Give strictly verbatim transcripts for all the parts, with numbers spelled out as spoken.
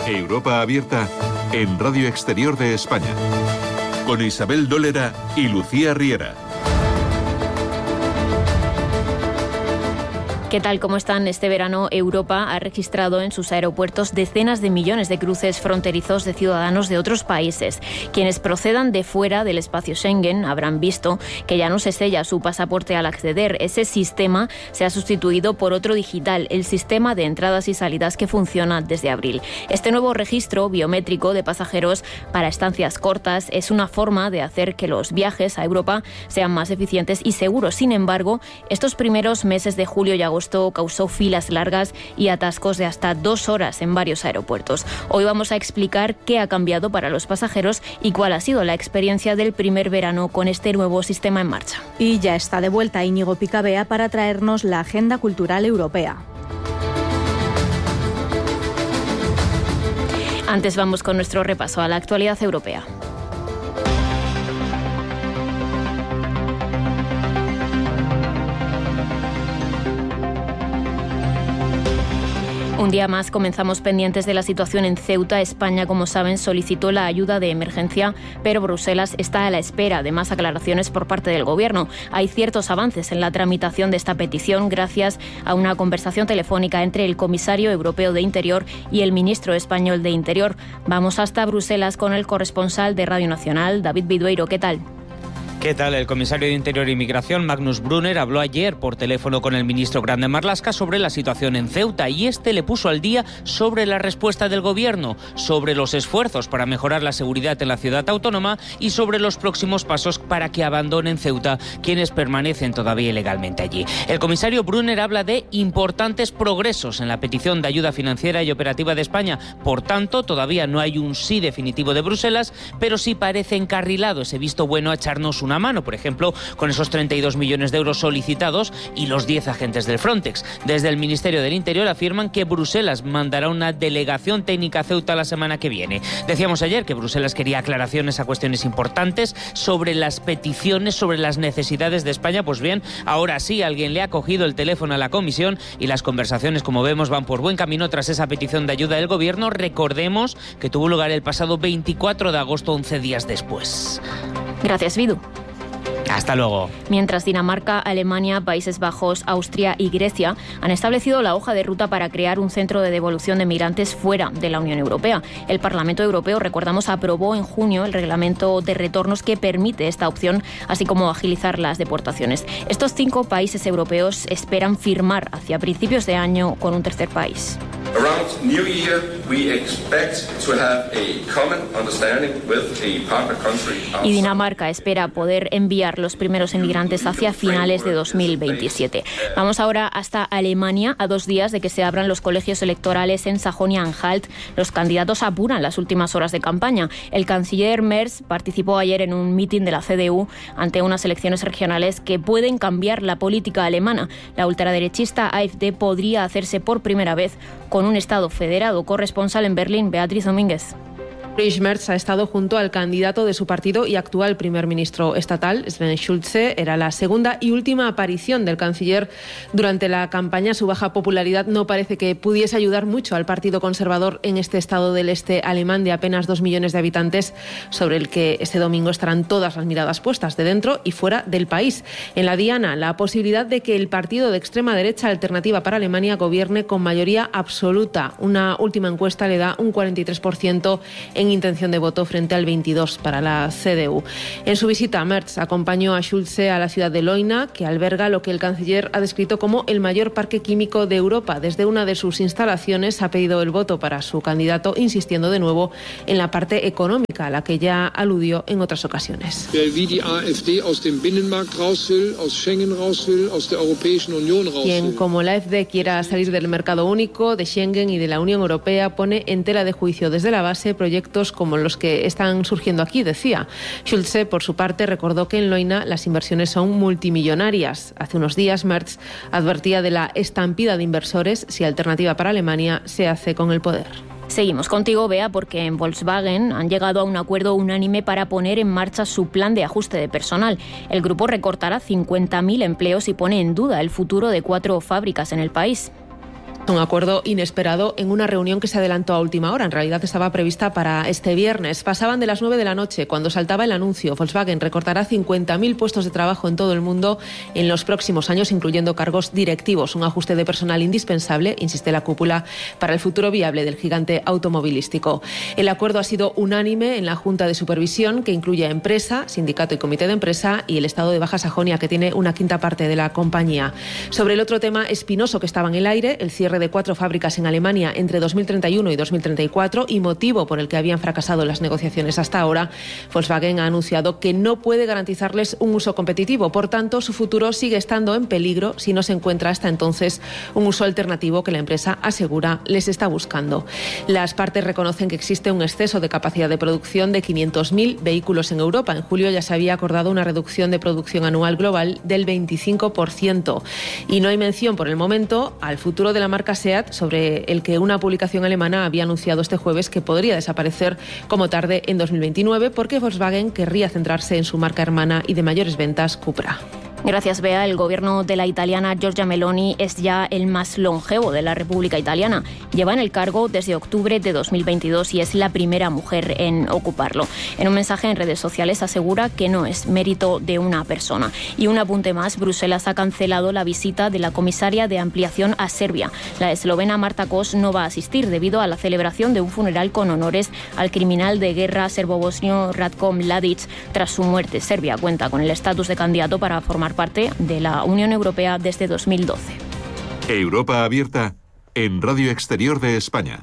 Europa Abierta en Radio Exterior de España, con Isabel Dólera y Lucía Riera. ¿Qué tal? ¿Cómo están? Este verano Europa ha registrado en sus aeropuertos decenas de millones de cruces fronterizos de ciudadanos de otros países. Quienes procedan de fuera del espacio Schengen habrán visto que ya no se sella su pasaporte al acceder. Ese sistema se ha sustituido por otro digital, el sistema de entradas y salidas que funciona desde abril. Este nuevo registro biométrico de pasajeros para estancias cortas es una forma de hacer que los viajes a Europa sean más eficientes y seguros. Sin embargo, estos primeros meses de julio y agosto causó filas largas y atascos de hasta dos horas en varios aeropuertos. Hoy vamos a explicar qué ha cambiado para los pasajeros y cuál ha sido la experiencia del primer verano con este nuevo sistema en marcha. Y ya está de vuelta Íñigo Picabea para traernos la agenda cultural europea. Antes vamos con nuestro repaso a la actualidad europea. Un día más comenzamos pendientes de la situación en Ceuta. España, como saben, solicitó la ayuda de emergencia, pero Bruselas está a la espera de más aclaraciones por parte del Gobierno. Hay ciertos avances en la tramitación de esta petición gracias a una conversación telefónica entre el comisario europeo de Interior y el ministro español de Interior. Vamos hasta Bruselas con el corresponsal de Radio Nacional, David Bidueiro. ¿Qué tal? ¿Qué tal? El comisario de Interior y Migración, Magnus Brunner, habló ayer por teléfono con el ministro Grande Marlaska sobre la situación en Ceuta y este le puso al día sobre la respuesta del Gobierno, sobre los esfuerzos para mejorar la seguridad en la ciudad autónoma y sobre los próximos pasos para que abandonen Ceuta quienes permanecen todavía ilegalmente allí. El comisario Brunner habla de importantes progresos en la petición de ayuda financiera y operativa de España. Por tanto, todavía no hay un sí definitivo de Bruselas, pero sí parece encarrilado ese visto bueno a echarnos una mano, por ejemplo, con esos treinta y dos millones de euros solicitados y los diez agentes del Frontex. Desde el Ministerio del Interior afirman que Bruselas mandará una delegación técnica a Ceuta la semana que viene. Decíamos ayer que Bruselas quería aclaraciones a cuestiones importantes sobre las peticiones, sobre las necesidades de España. Pues bien, ahora sí, alguien le ha cogido el teléfono a la Comisión y las conversaciones, como vemos, van por buen camino tras esa petición de ayuda del Gobierno. Recordemos que tuvo lugar el pasado veinticuatro de agosto, once días después. Gracias, Vidu. Hasta luego. Mientras Dinamarca, Alemania, Países Bajos, Austria y Grecia han establecido la hoja de ruta para crear un centro de devolución de migrantes fuera de la Unión Europea. El Parlamento Europeo, recordamos, aprobó en junio el reglamento de retornos que permite esta opción, así como agilizar las deportaciones. Estos cinco países europeos esperan firmar hacia principios de año con un tercer país. Around New Year, we expect to have a common understanding with a partner country. Y Dinamarca espera poder enviar los primeros inmigrantes hacia finales de dos mil veintisiete. Vamos ahora hasta Alemania. A dos días de que se abran los colegios electorales en Sajonia-Anhalt, los candidatos apuran las últimas horas de campaña. El canciller Merz participó ayer en un mitin de la C D U ante unas elecciones regionales que pueden cambiar la política alemana. La ultraderechista A F D podría hacerse por primera vez con un Estado federado. Corresponsal en Berlín, Beatriz Domínguez. Friedrich Merz ha estado junto al candidato de su partido y actual primer ministro estatal, Sven Schulze. Era la segunda y última aparición del canciller durante la campaña. Su baja popularidad no parece que pudiese ayudar mucho al Partido Conservador en este estado del este alemán de apenas dos millones de habitantes, sobre el que este domingo estarán todas las miradas puestas de dentro y fuera del país. En la diana, la posibilidad de que el partido de extrema derecha Alternativa para Alemania gobierne con mayoría absoluta. Una última encuesta le da un cuarenta y tres por ciento en intención de voto frente al veintidós por ciento para la C D U. En su visita, Merz acompañó a Schulze a la ciudad de Leuna, que alberga lo que el canciller ha descrito como el mayor parque químico de Europa. Desde una de sus instalaciones ha pedido el voto para su candidato, insistiendo de nuevo en la parte económica, a la que ya aludió en otras ocasiones. Quien, como la A F D, quiera salir del mercado único, de Schengen y de la Unión Europea, pone en tela de juicio desde la base proyectos como los que están surgiendo aquí, decía. Schulze, por su parte, recordó que en Leuna las inversiones son multimillonarias. Hace unos días, Merz advertía de la estampida de inversores si Alternativa para Alemania se hace con el poder. Seguimos contigo, Bea, porque en Volkswagen han llegado a un acuerdo unánime para poner en marcha su plan de ajuste de personal. El grupo recortará cincuenta mil empleos y pone en duda el futuro de cuatro fábricas en el país. Un acuerdo inesperado en una reunión que se adelantó a última hora. En realidad estaba prevista para este viernes. Pasaban de las nueve de la noche cuando saltaba el anuncio. Volkswagen recortará cincuenta mil puestos de trabajo en todo el mundo en los próximos años, incluyendo cargos directivos. Un ajuste de personal indispensable, insiste la cúpula, para el futuro viable del gigante automovilístico. El acuerdo ha sido unánime en la Junta de Supervisión, que incluye a empresa, sindicato y comité de empresa, y el Estado de Baja Sajonia, que tiene una quinta parte de la compañía. Sobre el otro tema espinoso que estaba en el aire, el cierre de cuatro fábricas en Alemania entre dos mil treinta y uno y dos mil treinta y cuatro, y motivo por el que habían fracasado las negociaciones hasta ahora, Volkswagen ha anunciado que no puede garantizarles un uso competitivo. Por tanto, su futuro sigue estando en peligro si no se encuentra hasta entonces un uso alternativo que la empresa asegura les está buscando. Las partes reconocen que existe un exceso de capacidad de producción de quinientos mil vehículos en Europa. En julio ya se había acordado una reducción de producción anual global del veinticinco por ciento. Y no hay mención por el momento al futuro de la marca SEAT, sobre el que una publicación alemana había anunciado este jueves que podría desaparecer como tarde en dos mil veintinueve, porque Volkswagen querría centrarse en su marca hermana y de mayores ventas, Cupra. Gracias, Bea. El gobierno de la italiana Giorgia Meloni es ya el más longevo de la República Italiana. Lleva en el cargo desde octubre de dos mil veintidós y es la primera mujer en ocuparlo. En un mensaje en redes sociales asegura que no es mérito de una persona. Y un apunte más, Bruselas ha cancelado la visita de la comisaria de ampliación a Serbia. La eslovena Marta Kos no va a asistir debido a la celebración de un funeral con honores al criminal de guerra serbobosnio Ratko Mladic tras su muerte. Serbia cuenta con el estatus de candidato para formar parte de la Unión Europea desde dos mil doce. Europa abierta en Radio Exterior de España.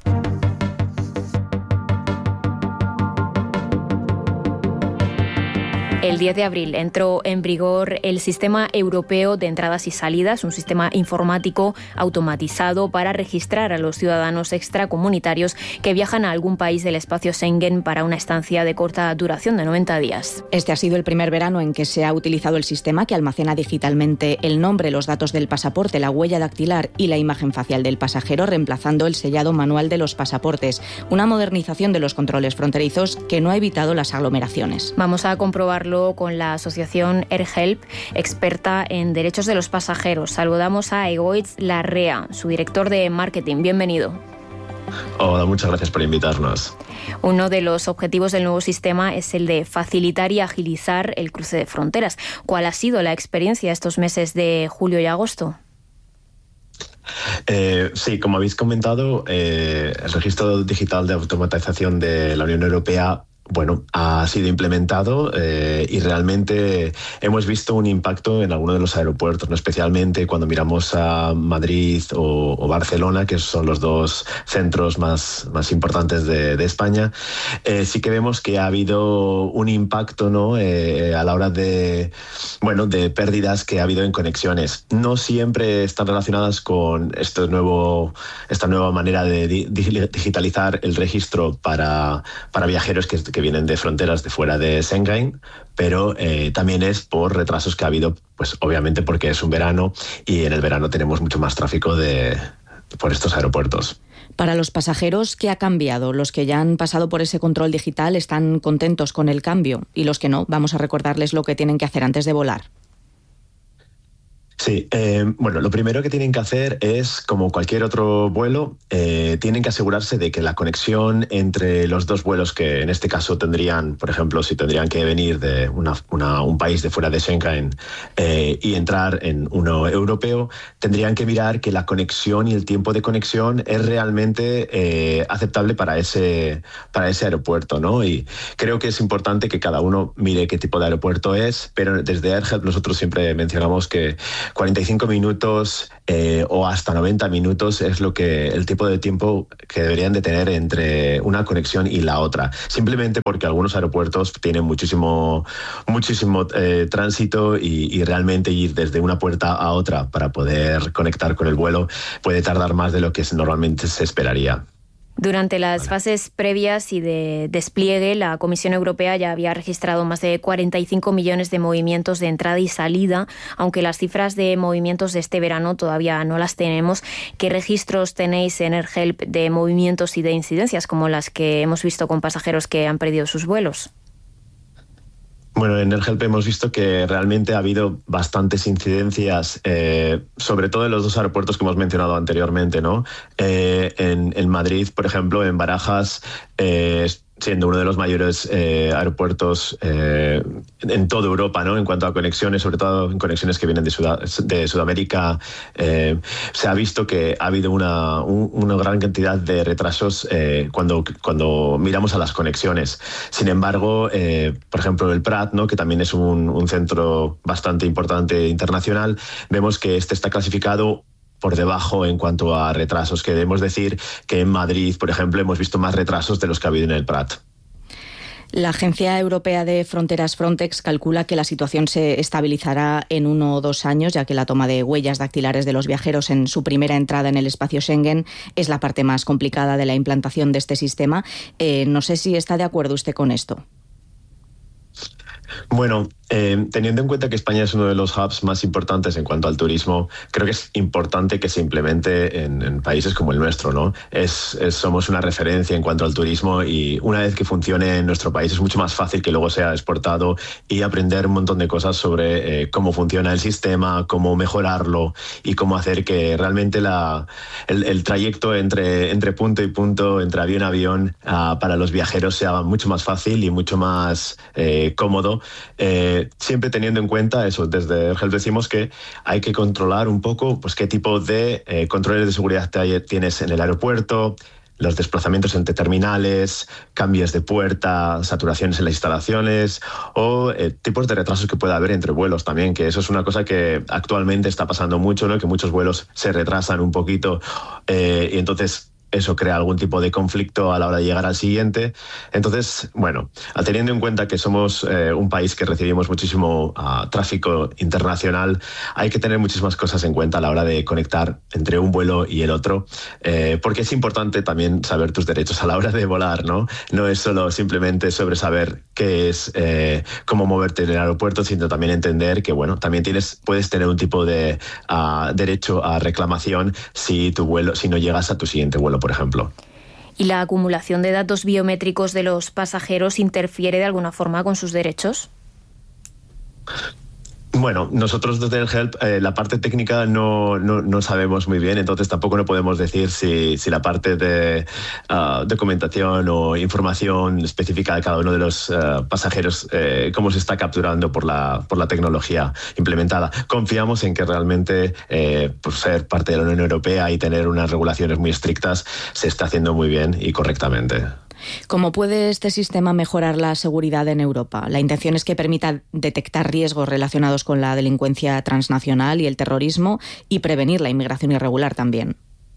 El diez de abril entró en vigor el Sistema Europeo de Entradas y Salidas, un sistema informático automatizado para registrar a los ciudadanos extracomunitarios que viajan a algún país del espacio Schengen para una estancia de corta duración de noventa días. Este ha sido el primer verano en que se ha utilizado el sistema, que almacena digitalmente el nombre, los datos del pasaporte, la huella dactilar y la imagen facial del pasajero, reemplazando el sellado manual de los pasaportes. Una modernización de los controles fronterizos que no ha evitado las aglomeraciones. Vamos a comprobarlo con la asociación AirHelp, experta en derechos de los pasajeros. Saludamos a Egoitz Larrea, su director de marketing. Bienvenido. Hola, muchas gracias por invitarnos. Uno de los objetivos del nuevo sistema es el de facilitar y agilizar el cruce de fronteras. ¿Cuál ha sido la experiencia estos meses de julio y agosto? Eh, sí, como habéis comentado, eh, el registro digital de automatización de la Unión Europea bueno, ha sido implementado eh, y realmente hemos visto un impacto en algunos de los aeropuertos, ¿no? Especialmente cuando miramos a Madrid o, o Barcelona, que son los dos centros más, más importantes de, de España. Eh, sí que vemos que ha habido un impacto, ¿no? eh, a la hora de, bueno, de pérdidas que ha habido en conexiones. No siempre están relacionadas con este nuevo, esta nueva manera de di- digitalizar el registro para, para viajeros que que vienen de fronteras de fuera de Schengen, pero eh, también es por retrasos que ha habido, pues obviamente porque es un verano y en el verano tenemos mucho más tráfico de, por estos aeropuertos. Para los pasajeros, ¿qué ha cambiado? Los que ya han pasado por ese control digital están contentos con el cambio y los que no, vamos a recordarles lo que tienen que hacer antes de volar. Sí, eh, bueno, lo primero que tienen que hacer es, como cualquier otro vuelo, eh, tienen que asegurarse de que la conexión entre los dos vuelos que en este caso tendrían, por ejemplo, si tendrían que venir de una, una, un país de fuera de Schengen eh, y entrar en uno europeo, tendrían que mirar que la conexión y el tiempo de conexión es realmente eh, aceptable para ese, para ese aeropuerto, ¿no? Y creo que es importante que cada uno mire qué tipo de aeropuerto es, pero desde AirHelp nosotros siempre mencionamos que cuarenta y cinco minutos eh, o hasta noventa minutos es lo que el tipo de tiempo que deberían de tener entre una conexión y la otra. Simplemente porque algunos aeropuertos tienen muchísimo, muchísimo eh, tránsito y, y realmente ir desde una puerta a otra para poder conectar con el vuelo puede tardar más de lo que normalmente se esperaría. Durante las fases previas y de despliegue, la Comisión Europea ya había registrado más de cuarenta y cinco millones de movimientos de entrada y salida, aunque las cifras de movimientos de este verano todavía no las tenemos. ¿Qué registros tenéis en AirHelp de movimientos y de incidencias como las que hemos visto con pasajeros que han perdido sus vuelos? Bueno, en AirHelp hemos visto que realmente ha habido bastantes incidencias, eh, sobre todo en los dos aeropuertos que hemos mencionado anteriormente, ¿no? Eh, en, en Madrid, por ejemplo, en Barajas, eh, siendo uno de los mayores eh, aeropuertos eh, en toda Europa, ¿no? En cuanto a conexiones, sobre todo en conexiones que vienen de, Sud de Sudamérica, eh, se ha visto que ha habido una, un, una gran cantidad de retrasos eh, cuando, cuando miramos a las conexiones. Sin embargo, eh, por ejemplo, el Prat, ¿no? Que también es un, un centro bastante importante internacional, vemos que este está clasificado por debajo en cuanto a retrasos, que debemos decir que en Madrid, por ejemplo, hemos visto más retrasos de los que ha habido en el Prat. La Agencia Europea de Fronteras Frontex calcula que la situación se estabilizará en uno o dos años, ya que la toma de huellas dactilares de los viajeros en su primera entrada en el espacio Schengen es la parte más complicada de la implantación de este sistema. Eh, no sé si está de acuerdo usted con esto. Bueno, eh, teniendo en cuenta que España es uno de los hubs más importantes en cuanto al turismo, creo que es importante que se implemente en, en países como el nuestro, ¿no? Es, es, somos una referencia en cuanto al turismo y una vez que funcione en nuestro país es mucho más fácil que luego sea exportado y aprender un montón de cosas sobre eh, cómo funciona el sistema, cómo mejorarlo y cómo hacer que realmente la, el, el trayecto entre, entre punto y punto, entre avión a avión, uh, para los viajeros sea mucho más fácil y mucho más eh, cómodo. Eh, siempre teniendo en cuenta eso, desde AirHelp decimos que hay que controlar un poco pues qué tipo de eh, controles de seguridad tienes en el aeropuerto, los desplazamientos entre terminales, cambios de puerta, saturaciones en las instalaciones o eh, tipos de retrasos que pueda haber entre vuelos también, que eso es una cosa que actualmente está pasando mucho, ¿no? Que muchos vuelos se retrasan un poquito eh, y entonces eso crea algún tipo de conflicto a la hora de llegar al siguiente. Entonces, bueno, teniendo en cuenta que somos eh, un país que recibimos muchísimo uh, tráfico internacional, hay que tener muchísimas cosas en cuenta a la hora de conectar entre un vuelo y el otro, eh, porque es importante también saber tus derechos a la hora de volar, ¿no? No es solo simplemente sobre saber qué es, eh, cómo moverte en el aeropuerto, sino también entender que, bueno, también tienes, puedes tener un tipo de uh, derecho a reclamación si tu vuelo, si no llegas a tu siguiente vuelo, por ejemplo. ¿Y la acumulación de datos biométricos de los pasajeros interfiere de alguna forma con sus derechos? Bueno, nosotros desde AirHelp eh, la parte técnica no, no, no sabemos muy bien, entonces tampoco no podemos decir si, si la parte de uh, documentación o información específica de cada uno de los uh, pasajeros, eh, cómo se está capturando por la, por la tecnología implementada. Confiamos en que realmente, eh, por ser parte de la Unión Europea y tener unas regulaciones muy estrictas, se está haciendo muy bien y correctamente. ¿Cómo puede este sistema mejorar la seguridad en Europa? La intención es que permita detectar riesgos relacionados con la delincuencia transnacional y el terrorismo y prevenir la inmigración irregular también.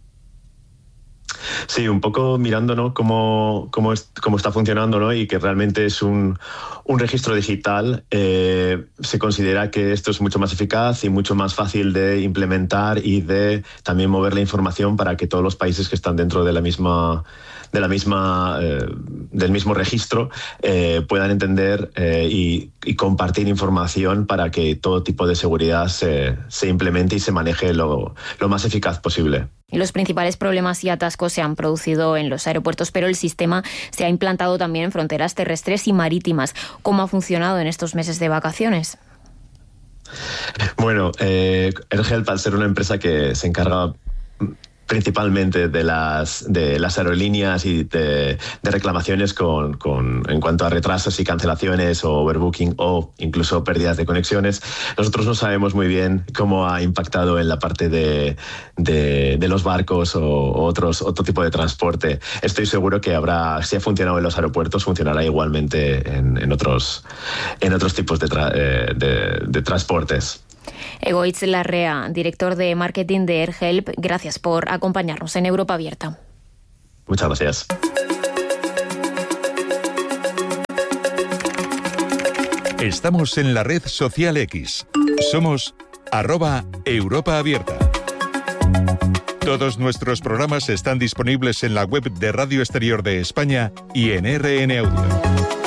Sí, un poco mirando, ¿no? cómo, cómo, es, cómo está funcionando, ¿no? Y que realmente es un, un registro digital. Eh, se considera que esto es mucho más eficaz y mucho más fácil de implementar y de también mover la información para que todos los países que están dentro de la misma de la misma eh, del mismo registro eh, puedan entender eh, y, y compartir información para que todo tipo de seguridad se, se implemente y se maneje lo, lo más eficaz posible. Los principales problemas y atascos se han producido en los aeropuertos, pero el sistema se ha implantado también en fronteras terrestres y marítimas. ¿Cómo ha funcionado en estos meses de vacaciones? Bueno, eh, AirHelp, al ser una empresa que se encarga principalmente de las de las aerolíneas y de, de reclamaciones con, con en cuanto a retrasos y cancelaciones o overbooking o incluso pérdidas de conexiones. Nosotros no sabemos muy bien cómo ha impactado en la parte de, de, de los barcos o, o otros otro tipo de transporte. Estoy seguro que habrá, si ha funcionado en los aeropuertos, funcionará igualmente en, en otros en otros tipos de, tra, eh, de, de transportes. Egoitz Larrea, director de marketing de AirHelp, gracias por acompañarnos en Europa Abierta. Muchas gracias. Estamos en la red social X. Somos arroba Europa Abierta. Todos nuestros programas están disponibles en la web de Radio Exterior de España y en R N Audio.